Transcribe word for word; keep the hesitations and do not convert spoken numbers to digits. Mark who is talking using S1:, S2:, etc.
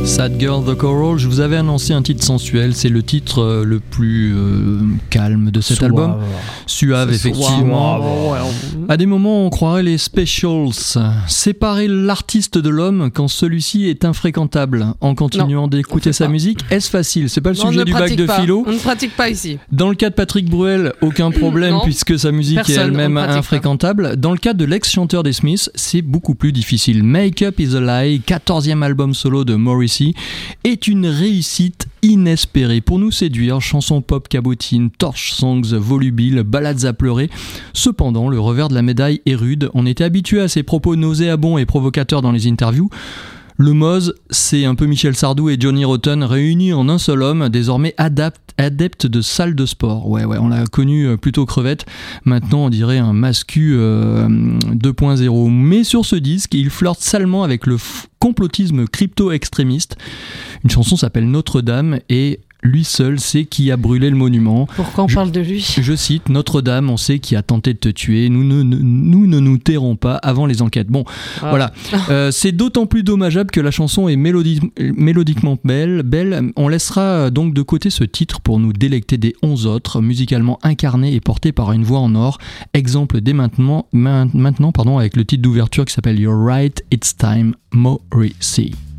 S1: Sad Girl The Coral, je vous avais annoncé un titre sensuel, c'est le titre euh, le plus euh, calme de cet
S2: Suave.
S1: album. Suave,
S2: C'est
S1: effectivement.
S2: suave.
S1: À des moments, on croirait les Specials. Séparer l'artiste de l'homme quand celui-ci est infréquentable en continuant
S3: Non,
S1: d'écouter sa
S3: pas.
S1: musique. Est-ce facile ? C'est pas le
S3: Non, on
S1: sujet
S3: ne
S1: du bac
S3: pratique
S1: de
S3: pas.
S1: philo.
S3: On ne pratique pas ici.
S1: Dans le cas de Patrick Bruel, aucun problème
S3: Non.
S1: puisque sa musique
S3: Personne,
S1: est
S3: on
S1: elle-même
S3: ne pratique
S1: infréquentable. Dans le cas de l'ex-chanteur des Smiths, c'est beaucoup plus difficile. Make Up Is a Lie, quatorzième album solo de Morrissey, est une réussite inespérée. Pour nous séduire, chansons pop cabotines, torch songs volubiles, ballades à pleurer. Cependant, le revers de la médaille est rude. On était habitué à ses propos nauséabonds et provocateurs dans les interviews. Le Moz, c'est un peu Michel Sardou et Johnny Rotten réunis en un seul homme, désormais adapte, adepte de salle de sport. Ouais, ouais, on l'a connu plutôt crevette. Maintenant, on dirait un mascu euh, deux point zéro. Mais sur ce disque, il flirte salement avec le f- complotisme crypto-extrémiste. Une chanson s'appelle Notre-Dame et lui seul sait qui a brûlé le monument.
S3: Pourquoi on
S1: Je-
S3: parle de lui ?
S1: Je cite, Notre-Dame, on sait qui a tenté de te tuer. Nous ne nous, nous, ne nous tairons pas avant les enquêtes. Bon,
S3: Ah.
S1: voilà. Euh, c'est d'autant plus dommageable que la chanson est mélodi- mélodiquement belle, belle. On laissera donc de côté ce titre pour nous délecter des onze autres, musicalement incarnés et portés par une voix en or. Exemple dès maintenant, main- maintenant pardon, avec le titre d'ouverture qui s'appelle You're Right, It's Time, Morrissey.